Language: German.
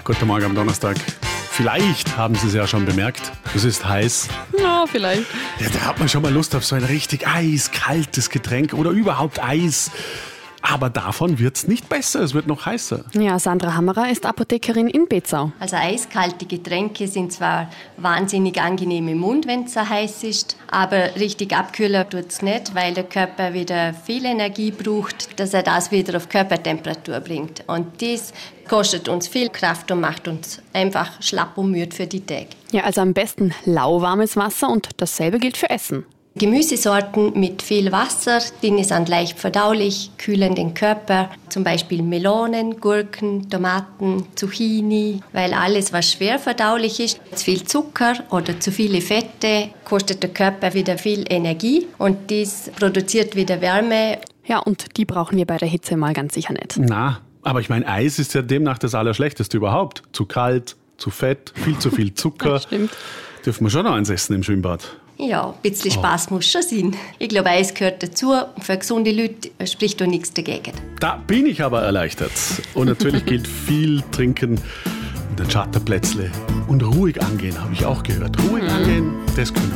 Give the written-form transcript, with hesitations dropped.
Guten Morgen am Donnerstag. Vielleicht haben Sie es ja schon bemerkt, es ist heiß. Ja, vielleicht. Ja, da hat man schon mal Lust auf so ein richtig eiskaltes Getränk oder überhaupt Eis. Aber davon wird es nicht besser, es wird noch heißer. Ja, Sandra Hammerer ist Apothekerin in Bezau. Also eiskalte Getränke sind zwar wahnsinnig angenehm im Mund, wenn es so heiß ist, aber richtig abkühlen tut es nicht, weil der Körper wieder viel Energie braucht, dass er das wieder auf Körpertemperatur bringt. Und das kostet uns viel Kraft und macht uns einfach schlapp und müde für die Tage. Ja, also am besten lauwarmes Wasser und dasselbe gilt für Essen. Gemüsesorten mit viel Wasser, die sind leicht verdaulich, kühlen den Körper. Zum Beispiel Melonen, Gurken, Tomaten, Zucchini. Weil alles, was schwer verdaulich ist, zu viel Zucker oder zu viele Fette, kostet der Körper wieder viel Energie und dies produziert wieder Wärme. Ja, und die brauchen wir bei der Hitze mal ganz sicher nicht. Na, aber ich meine, Eis ist ja demnach das Allerschlechteste überhaupt. Zu kalt, zu fett, viel zu viel Zucker. Stimmt. Dürfen wir schon noch eins essen im Schwimmbad? Ja, ein bisschen Spaß muss schon sein. Ich glaube, Eis gehört dazu. Für gesunde Leute spricht da nichts dagegen. Da bin ich aber erleichtert. Und natürlich gilt viel trinken und ein Charterplätzle. Und ruhig angehen, habe ich auch gehört. Ruhig angehen, das können